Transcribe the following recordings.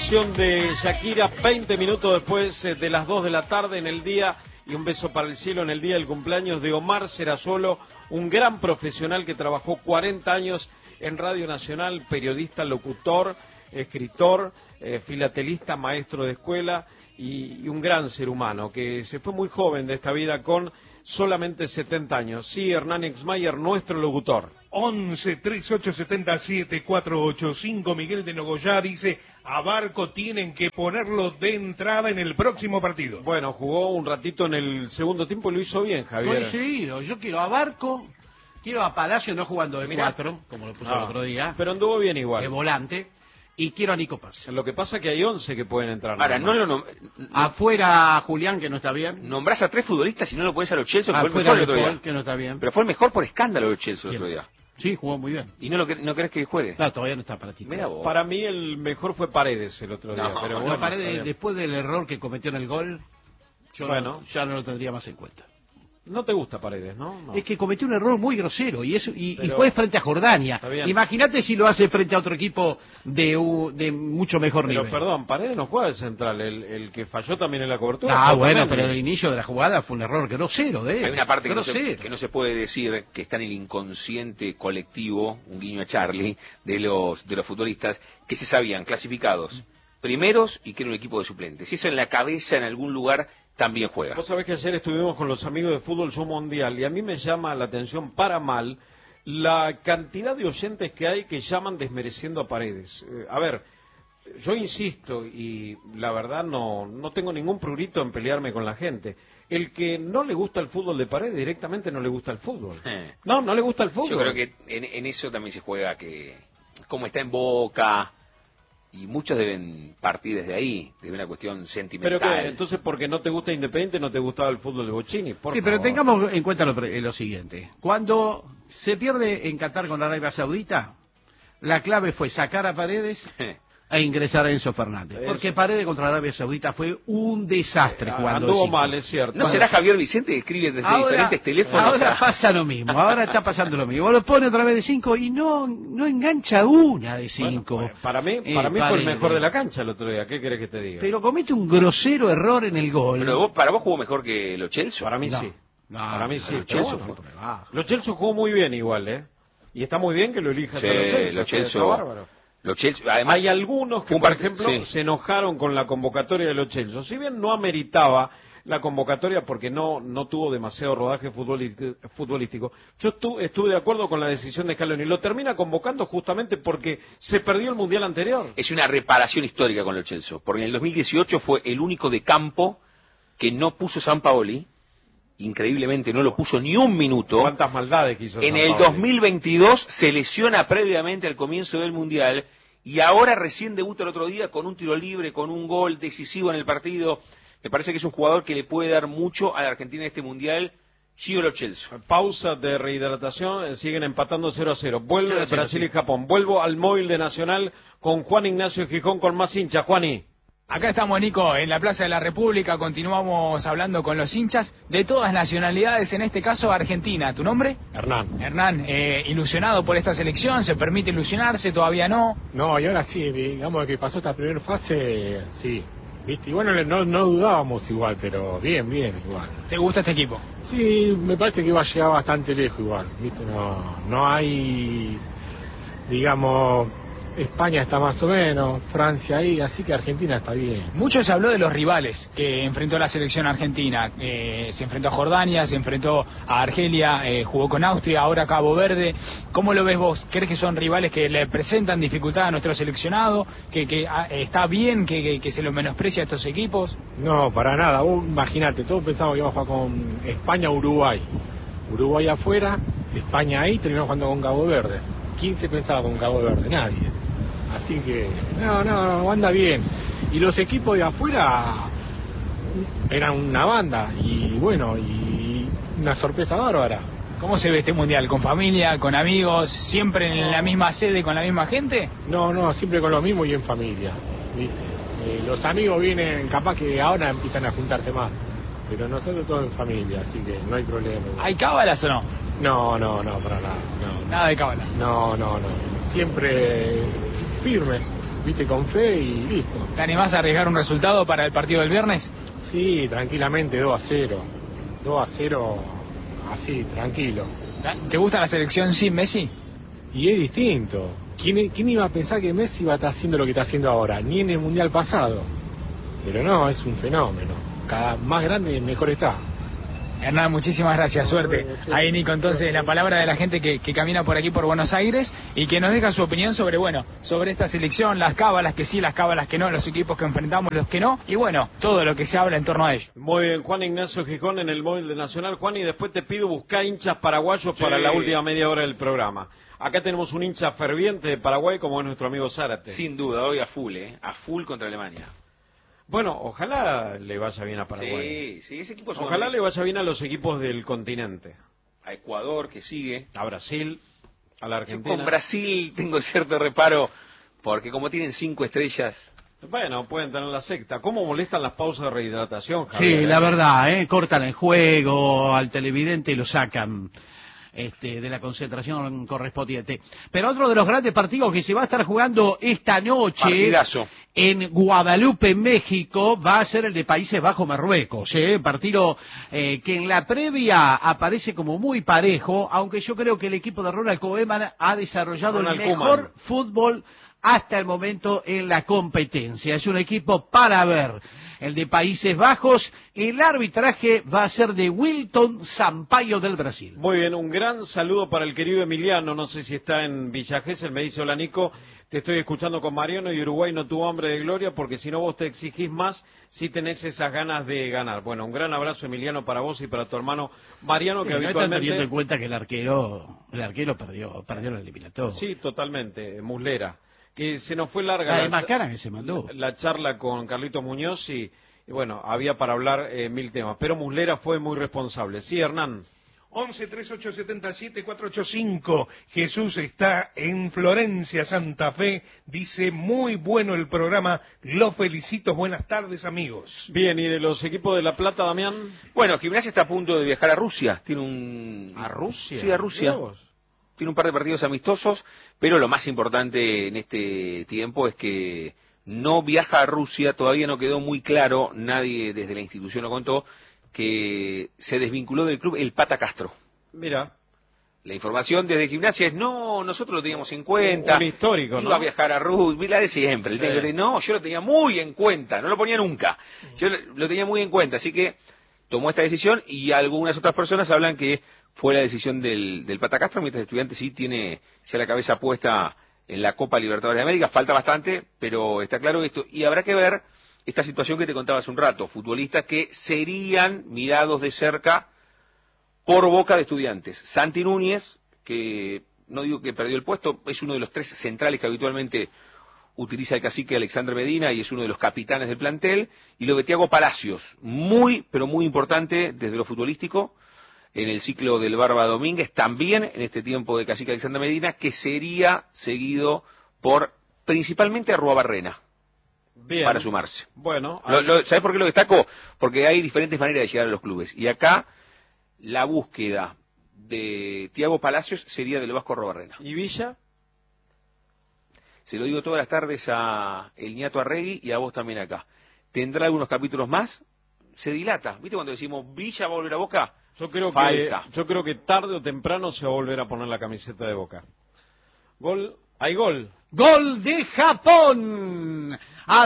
canción de Shakira, 20 minutos después de las 2 de la tarde en el día, y un beso para el cielo en el día del cumpleaños de Omar Serrazolo, un gran profesional que trabajó 40 años en Radio Nacional, periodista, locutor, escritor, filatelista, maestro de escuela y un gran ser humano que se fue muy joven de esta vida con solamente 70 años. Sí, Hernán Exmayer, nuestro locutor. 11 38 70 7485. Miguel de Nogoyá dice: a Barco tienen que ponerlo de entrada en el próximo partido. Bueno, jugó un ratito en el segundo tiempo y lo hizo bien, Javier. Coincidido, yo quiero a Barco, quiero a Palacio no jugando de 4, como lo puso el otro día, pero anduvo bien igual. De volante, y quiero a Nico Paz. Lo que pasa es que hay 11 que pueden entrar. Ahora, afuera Julián, que no está bien. Nombrás a 3 futbolistas y no lo pones a Lo Celso, que fue el Afuera mejor el otro día. Que no está bien. Pero fue el mejor por escándalo Lo Celso el otro día. Sí, jugó muy bien. ¿Y no crees que juegue? No, todavía no está para ti. Para mí el mejor fue Paredes el otro día. Pero bueno, Paredes, después del error que cometió en el gol, yo ya no lo tendría más en cuenta. No te gusta Paredes, ¿no? Es que cometió un error muy grosero y fue frente a Jordania. Imagínate si lo hace frente a otro equipo de mucho mejor nivel. Pero perdón, Paredes no juega de central, el que falló también en la cobertura. Ah, bueno, pero el inicio de la jugada fue un error grosero de él. Hay una parte que no se puede decir, que está en el inconsciente colectivo, un guiño a Charlie, de los futbolistas, que se sabían clasificados primeros y que era un equipo de suplentes. Y eso en la cabeza, en algún lugar, también juega. Vos sabés que ayer estuvimos con los amigos de Fútbol Show Mundial y a mí me llama la atención para mal la cantidad de oyentes que hay que llaman desmereciendo a Paredes. A ver, yo insisto y la verdad no tengo ningún prurito en pelearme con la gente. El que no le gusta el fútbol de Paredes directamente no le gusta el fútbol. No le gusta el fútbol. Yo creo que en eso también se juega, que como está en Boca... Y muchos deben partir desde ahí, de una cuestión sentimental. Pero que, entonces, porque no te gusta Independiente, no te gustaba el fútbol de Bocini. Pero tengamos en cuenta lo siguiente. Cuando se pierde en Qatar con la Arabia Saudita, la clave fue sacar a Paredes e ingresar a Enzo Fernández. Porque Paredes contra la Arabia Saudita fue un desastre jugando. Anduvo mal, es cierto. ¿No será Javier Vicente que escribe desde diferentes teléfonos? Ahora pasa lo mismo, ahora está pasando lo mismo. Lo pone otra vez de 5 y no engancha una de 5. Bueno, para mí fue el mejor de la cancha el otro día, ¿qué querés que te diga? Pero comete un grosero error en el gol. Pero ¿para vos jugó mejor que Lo Celso? Para mí sí. Para mí sí. Lo Celso jugó muy bien igual, Y está muy bien que lo elijas a Lo Celso. Bárbaro. Además, hay algunos que, por ejemplo, se enojaron con la convocatoria de Lo Celso. Si bien no ameritaba la convocatoria porque no tuvo demasiado rodaje futbolístico, yo estuve de acuerdo con la decisión de Scaloni. Lo termina convocando justamente porque se perdió el Mundial anterior. Es una reparación histórica con Lo Celso, porque en el 2018 fue el único de campo que no puso Sampaoli. Increíblemente no lo puso ni un minuto. ¿Cuántas maldades quiso en el 2022 se lesiona previamente al comienzo del Mundial y ahora recién debuta el otro día con un tiro libre, con un gol decisivo en el partido. Me parece que es un jugador que le puede dar mucho a la Argentina en este Mundial. Gio Lo Celso. Pausa de rehidratación, siguen empatando 0-0. Vuelve Brasil y Japón. Vuelvo al móvil de Nacional con Juan Ignacio Gijón con más hinchas. Juani. Acá estamos, Nico, en la Plaza de la República, continuamos hablando con los hinchas de todas nacionalidades, en este caso Argentina. ¿Tu nombre? Hernán. Hernán, ilusionado por esta selección, ¿se permite ilusionarse? ¿Todavía no? No, y ahora sí, digamos que pasó esta primera fase, sí. ¿Viste? Y bueno, no dudábamos igual, pero bien igual. ¿Te gusta este equipo? Sí, me parece que va a llegar bastante lejos igual, ¿viste? No hay, digamos... España está más o menos, Francia ahí, así que Argentina está bien. Mucho se habló de los rivales que enfrentó la selección argentina. Se enfrentó a Jordania, se enfrentó a Argelia, jugó con Austria, ahora Cabo Verde. ¿Cómo lo ves vos? ¿Crees que son rivales que le presentan dificultad a nuestro seleccionado? ¿Que está bien que se lo menosprecia a estos equipos? No, para nada. Vos imaginate, todos pensamos que íbamos a jugar con España o Uruguay. Uruguay afuera, España ahí, terminamos jugando con Cabo Verde. ¿Quién se pensaba con Cabo Verde? Nadie. Así que, no, anda bien. Y los equipos de afuera eran una banda, y bueno, y una sorpresa bárbara. ¿Cómo se ve este mundial? ¿Con familia, con amigos, siempre en la misma sede, con la misma gente? No, siempre con lo mismo y en familia, ¿viste? Los amigos vienen, capaz que ahora empiezan a juntarse más, pero nosotros todos en familia, así que no hay problema. ¿Hay cábalas o no? No, para nada. Nada de cábalas. No. Siempre firme, viste, con fe y listo. ¿Te animás a arriesgar un resultado para el partido del viernes? Sí, tranquilamente 2-0. 2-0, así, tranquilo. ¿Te gusta la selección sin Messi? Y es distinto. ¿Quién iba a pensar que Messi va a estar haciendo lo que está haciendo ahora? Ni en el Mundial pasado. Pero no, es un fenómeno. Cada más grande, mejor está. Hernán, muchísimas gracias, suerte. Ahí, Nico, entonces la palabra de la gente que camina por aquí por Buenos Aires y que nos deja su opinión sobre, sobre esta selección, las cábalas que sí, las cábalas que no, los equipos que enfrentamos, los que no, y todo lo que se habla en torno a ello. Muy bien, Juan Ignacio Gijón en el móvil de Nacional. Juan, y después te pido buscar hinchas paraguayos para la última media hora del programa. Acá tenemos un hincha ferviente de Paraguay como es nuestro amigo Zárate. Sin duda, hoy a full contra Alemania. Bueno, ojalá le vaya bien a Paraguay. Sí, ese equipo ojalá le vaya bien a los equipos del continente. A Ecuador, que sigue. A Brasil, a la Argentina. Yo con Brasil tengo cierto reparo, porque como tienen 5 estrellas... Bueno, pueden tener la sexta. ¿Cómo molestan las pausas de rehidratación, Javier? Sí, la verdad, cortan el juego, al televidente lo sacan de la concentración correspondiente. Pero otro de los grandes partidos que se va a estar jugando esta noche partidazo en Guadalupe, México, va a ser el de Países Bajos-Marruecos, partido que en la previa aparece como muy parejo, aunque yo creo que el equipo de Ronald Koeman ha desarrollado el mejor fútbol hasta el momento en la competencia. Es un equipo para ver. El de Países Bajos, el arbitraje va a ser de Wilton Sampaio del Brasil. Muy bien, un gran saludo para el querido Emiliano, no sé si está en Villa Gesell, me dice: hola Nico, te estoy escuchando con Mariano y Uruguay no tuvo hambre de gloria porque si no vos te exigís más si tenés esas ganas de ganar. Bueno, un gran abrazo Emiliano para vos y para tu hermano Mariano, que habitualmente... No están teniendo en cuenta que el arquero perdió la eliminatoria. Sí, totalmente, Muslera. Que se nos fue larga la charla con Carlitos Muñoz y bueno, había para hablar 1000 temas, pero Muslera fue muy responsable. Sí, Hernán. 11-3877-485. Jesús está en Florencia, Santa Fe. Dice: muy bueno el programa, los felicito, buenas tardes amigos. Bien, ¿y de los equipos de La Plata, Damián? Bueno, Gimnasia está a punto de viajar a Rusia. ¿A Rusia? Sí, a Rusia. Tiene un par de partidos amistosos, pero lo más importante en este tiempo es que no viaja a Rusia, todavía no quedó muy claro, nadie desde la institución lo contó, que se desvinculó del club el Pata Castro. Mira. La información desde Gimnasia es: no, nosotros lo teníamos en cuenta. Un histórico, ¿no? Iba a viajar a Rusia, la de siempre. El técnico, no, yo lo tenía muy en cuenta, no lo ponía nunca. Yo lo tenía muy en cuenta, así que tomó esta decisión y algunas otras personas hablan que fue la decisión del Pata Castro, mientras Estudiantes sí tiene ya la cabeza puesta en la Copa Libertadores de América. Falta bastante, pero está claro esto. Y habrá que ver esta situación que te contaba hace un rato, futbolistas que serían mirados de cerca por Boca de Estudiantes. Santi Núñez, que no digo que perdió el puesto, es uno de los 3 centrales que habitualmente utiliza el cacique Alexandre Medina y es uno de los capitanes del plantel. Y lo de Thiago Palacios, muy, pero muy importante desde lo futbolístico, en el ciclo del Barba Domínguez, también en este tiempo de cacique Alexandre Medina, que sería seguido por principalmente Arruabarrena. Bien. Para sumarse. Bueno. ¿Sabes por qué lo destaco? Porque hay diferentes maneras de llegar a los clubes. Y acá la búsqueda de Thiago Palacios sería del Vasco Arruabarrena. ¿Y Villa? Se lo digo todas las tardes a el Ñato Arregui y a vos también acá. ¿Tendrá algunos capítulos más? Se dilata. ¿Viste cuando decimos Villa va a volver a Boca? Yo creo que tarde o temprano se va a volver a poner la camiseta de Boca. Hay gol. Gol de Japón.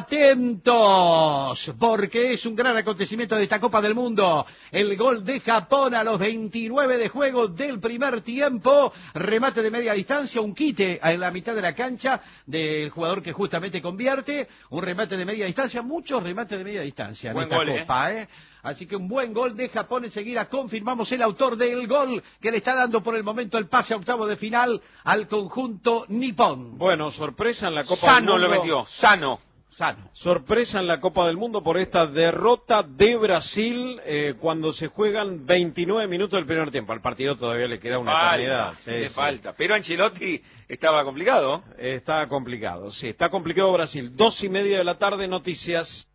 Atentos, porque es un gran acontecimiento de esta Copa del Mundo. El gol de Japón a los 29 de juego del primer tiempo. Remate de media distancia, un quite en la mitad de la cancha del jugador que justamente convierte. Un remate de media distancia, muchos remates de media distancia en esta Copa, Así que un buen gol de Japón. Enseguida confirmamos el autor del gol que le está dando por el momento el pase a octavo de final al conjunto nipón. Bueno, sorpresa en la Copa del Mundo. Lo metió, sano. Sorpresa en la Copa del Mundo por esta derrota de Brasil cuando se juegan 29 minutos del primer tiempo. Al partido todavía le queda una eternidad. Falta. Pero Ancelotti estaba complicado. Está complicado, sí. Está complicado Brasil. 2:30 de la tarde, noticias.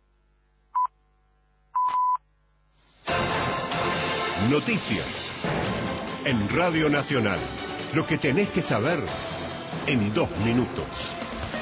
Noticias en Radio Nacional. Lo que tenés que saber en 2 minutos.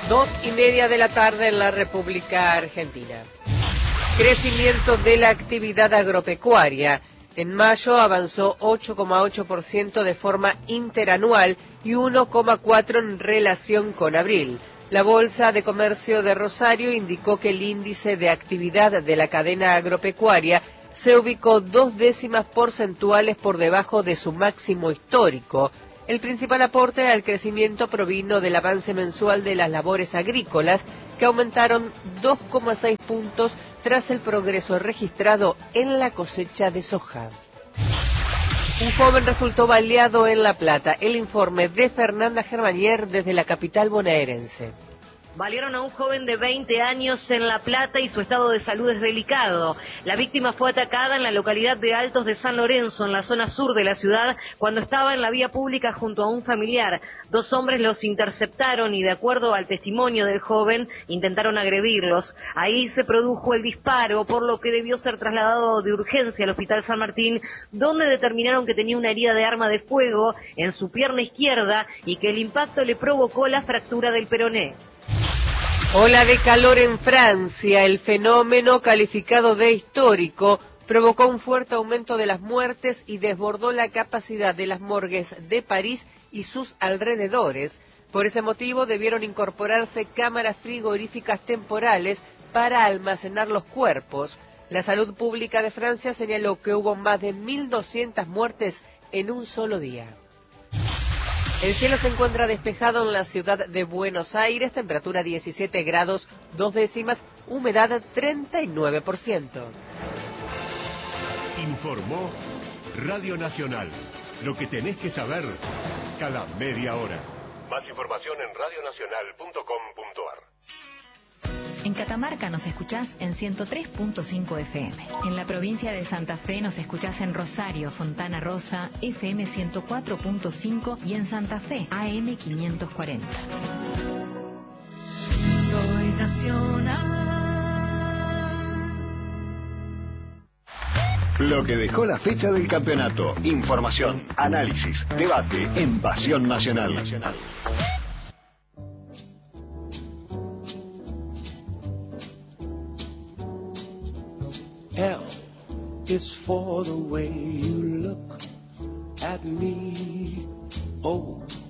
2:30 de la tarde en la República Argentina. Crecimiento de la actividad agropecuaria. En mayo avanzó 8,8% de forma interanual y 1,4% en relación con abril. La Bolsa de Comercio de Rosario indicó que el índice de actividad de la cadena agropecuaria se ubicó 2 décimas porcentuales por debajo de su máximo histórico. El principal aporte al crecimiento provino del avance mensual de las labores agrícolas, que aumentaron 2,6 puntos tras el progreso registrado en la cosecha de soja. Un joven resultó baleado en La Plata. El informe de Fernanda Germanier desde la capital bonaerense. Balearon a un joven de 20 años en La Plata y su estado de salud es delicado. La víctima fue atacada en la localidad de Altos de San Lorenzo, en la zona sur de la ciudad, cuando estaba en la vía pública junto a un familiar. 2 hombres los interceptaron y, de acuerdo al testimonio del joven, intentaron agredirlos. Ahí se produjo el disparo, por lo que debió ser trasladado de urgencia al Hospital San Martín, donde determinaron que tenía una herida de arma de fuego en su pierna izquierda y que el impacto le provocó la fractura del peroné. Ola de calor en Francia. El fenómeno, calificado de histórico, provocó un fuerte aumento de las muertes y desbordó la capacidad de las morgues de París y sus alrededores. Por ese motivo debieron incorporarse cámaras frigoríficas temporales para almacenar los cuerpos. La Salud Pública de Francia señaló que hubo más de 1.200 muertes en un solo día. El cielo se encuentra despejado en la ciudad de Buenos Aires, temperatura 17 grados 2 décimas, humedad 39%. Informó Radio Nacional. Lo que tenés que saber cada media hora. Más información en radionacional.com.ar. En Catamarca nos escuchás en 103.5 FM. En la provincia de Santa Fe nos escuchás en Rosario, Fontana Rosa, FM 104.5 y en Santa Fe, AM 540. Soy nacional. Lo que dejó la fecha del campeonato. Información, análisis, debate en Pasión Nacional. L is for the way you look at me. O